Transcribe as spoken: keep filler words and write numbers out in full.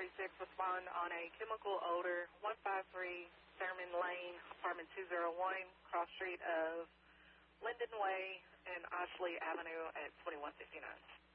thirty-six, respond on a chemical odor, one five three Thurman Lane, apartment two oh one, cross street of Linden Way and Ashley Avenue at twenty-one fifty-nine.